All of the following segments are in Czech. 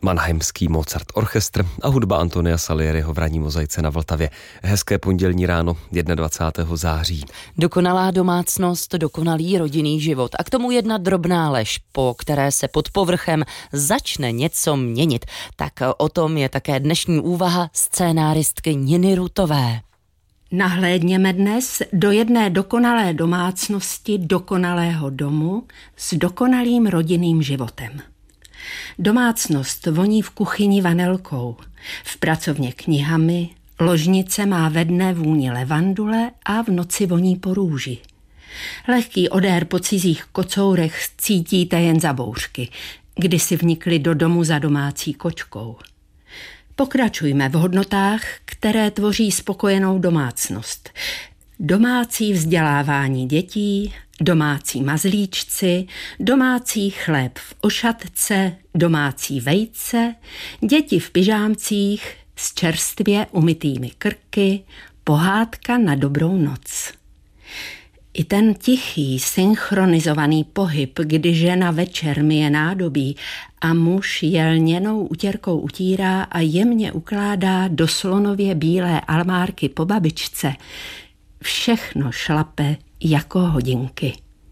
Mannheimský Mozart orchestr a hudba Antonia Salieriho v ranní mozaice na Vltavě. Hezké pondělní ráno 21. září. Dokonalá domácnost, dokonalý rodinný život a k tomu jedna drobná lež, po které se pod povrchem začne něco měnit. Tak o tom je také dnešní úvaha scénáristky Niny Rutové. Nahlédněme dnes do jedné dokonalé domácnosti, dokonalého domu s dokonalým rodinným životem. Domácnost voní v kuchyni vanilkou, v pracovně knihami, ložnice má ve dne vůni levandule a v noci voní po růži. Lehký odér po cizích kocourech cítíte jen za bouřky, kdy si vnikli do domu za domácí kočkou. Pokračujme v hodnotách, které tvoří spokojenou domácnost. Domácí vzdělávání dětí, domácí mazlíčci, domácí chléb v ošatce, domácí vejce, děti v pyžámcích s čerstvě umytými krky, pohádka na dobrou noc. I ten tichý, synchronizovaný pohyb, kdy žena večer myje nádobí a muž je lněnou utěrkou utírá a jemně ukládá do slonově bílé almárky po babičce, všechno šlape jako hodinky.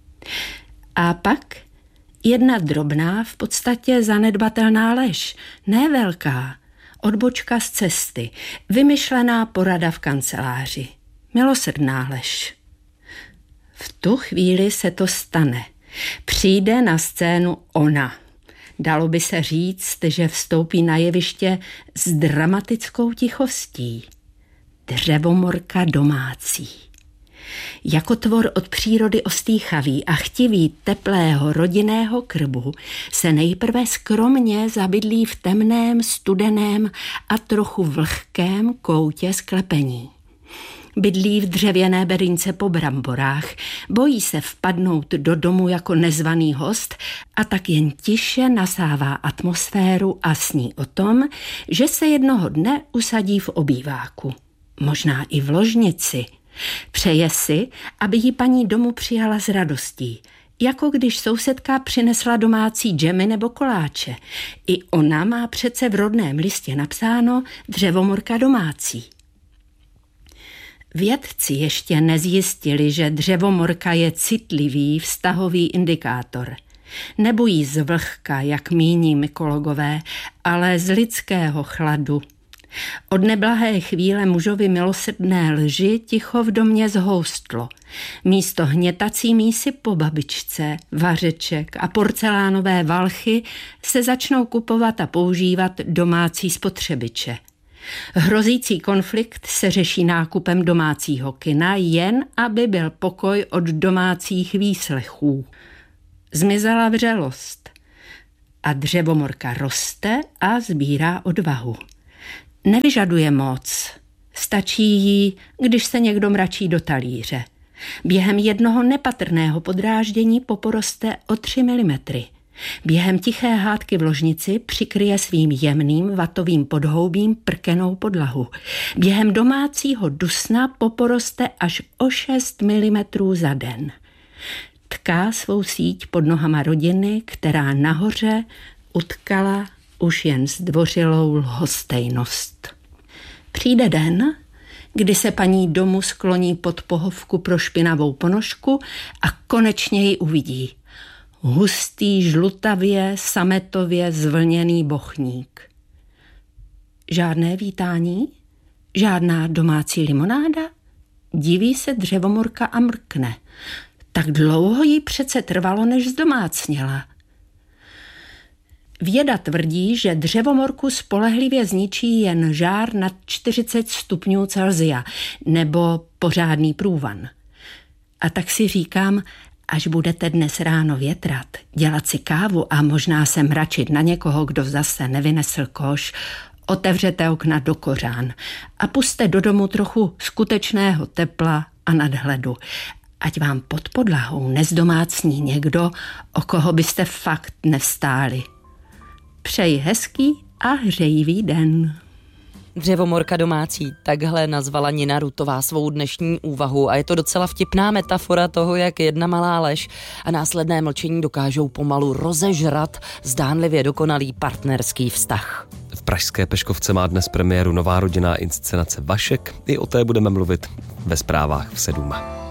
A pak jedna drobná, v podstatě zanedbatelná lež, ne velká, odbočka z cesty, vymyšlená porada v kanceláři, milosrdná lež. V tu chvíli se to stane. Přijde na scénu ona. Dalo by se říct, že vstoupí na jeviště s dramatickou tichostí. Dřevomorka domácí. Jako tvor od přírody ostýchavý a chtivý teplého rodinného krbu se nejprve skromně zabydlí v temném, studeném a trochu vlhkém koutě sklepení. Bydlí v dřevěné bedínce po bramborách, bojí se vpadnout do domu jako nezvaný host a tak jen tiše nasává atmosféru a sní o tom, že se jednoho dne usadí v obýváku. Možná i v ložnici. Přeje si, aby ji paní domu přijala s radostí, jako když sousedka přinesla domácí džemy nebo koláče. I ona má přece v rodném listě napsáno dřevomorka domácí. Vědci ještě nezjistili, že dřevomorka je citlivý vztahový indikátor. Nebojí z vlhka, jak míní mykologové, ale z lidského chladu. Od neblahé chvíle mužovi milosrdné lži ticho v domě zhoustlo. Místo hnětací mísy po babičce, vařeček a porcelánové valchy se začnou kupovat a používat domácí spotřebiče. Hrozící konflikt se řeší nákupem domácího kina, jen aby byl pokoj od domácích výslechů. Zmizela vřelost a dřevomorka roste a sbírá odvahu. Nevyžaduje moc, stačí jí, když se někdo mračí do talíře. Během jednoho nepatrného podráždění poporoste o 3 mm. Během tiché hádky v ložnici přikryje svým jemným vatovým podhoubím prkenou podlahu. Během domácího dusna poporoste až o 6 mm za den. Tká svou síť pod nohama rodiny, která nahoře utkala už jen zdvořilou lhostejnost. Přijde den, kdy se paní domu skloní pod pohovku pro špinavou ponožku a konečně ji uvidí. Hustý, žlutavě, sametově zvlněný bochník. Žádné vítání? Žádná domácí limonáda? Diví se dřevomorka a mrkne. Tak dlouho jí přece trvalo, než zdomácněla. Věda tvrdí, že dřevomorku spolehlivě zničí jen žár nad 40 stupňů Celsia nebo pořádný průvan. A tak si říkám, až budete dnes ráno větrat, dělat si kávu a možná se mračit na někoho, kdo zase nevynesl koš, otevřete okna do kořán a pusťte do domu trochu skutečného tepla a nadhledu. Ať vám pod podlahou nezdomácní někdo, o koho byste fakt nevstáli. Přeji hezký a hřejivý den. Dřevomorka domácí, takhle nazvala Nina Rutová svou dnešní úvahu a je to docela vtipná metafora toho, jak jedna malá lež a následné mlčení dokážou pomalu rozežrat zdánlivě dokonalý partnerský vztah. V pražské Peškovce má dnes premiéru nová rodinná inscenace Vašek. I o té budeme mluvit ve zprávách v 7.